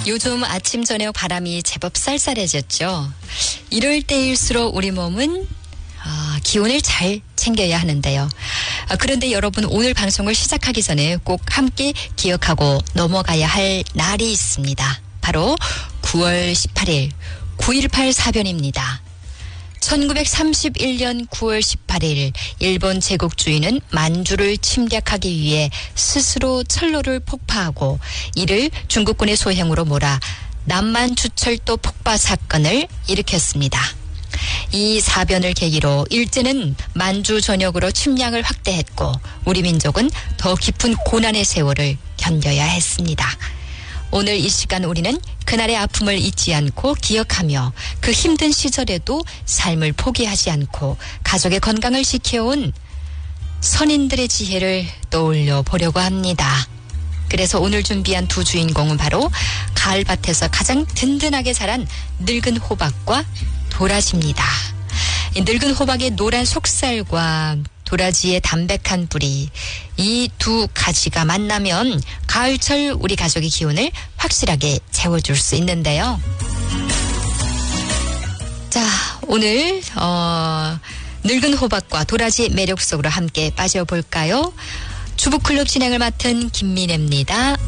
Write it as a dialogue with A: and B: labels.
A: 요즘 아침 저녁 바람이 제법 쌀쌀해졌죠. 이럴 때일수록 우리 몸은 기온을 잘 챙겨야 하는데요. 그런데 여러분, 오늘 방송을 시작하기 전에 꼭 함께 기억하고 넘어가야 할 날이 있습니다. 바로 9월 18일 9.18 사변입니다. 1931년 9월 18일 일본 제국주의는 만주를 침략하기 위해 스스로 철로를 폭파하고 이를 중국군의 소행으로 몰아 남만주철도 폭파 사건을 일으켰습니다. 이 사변을 계기로 일제는 만주 전역으로 침략을 확대했고 우리 민족은 더 깊은 고난의 세월을 견뎌야 했습니다. 오늘 이 시간 우리는 그날의 아픔을 잊지 않고 기억하며 그 힘든 시절에도 삶을 포기하지 않고 가족의 건강을 지켜온 선인들의 지혜를 떠올려 보려고 합니다. 그래서 오늘 준비한 두 주인공은 바로 가을밭에서 가장 든든하게 자란 늙은 호박과 도라지입니다. 이 늙은 호박의 노란 속살과 도라지의 담백한 뿌리, 이 두 가지가 만나면 가을철 우리 가족의 기운을 확실하게 채워줄 수 있는데요. 자, 오늘 늙은 호박과 도라지의 매력 속으로 함께 빠져볼까요? 주부클럽 진행을 맡은 김민혜입니다.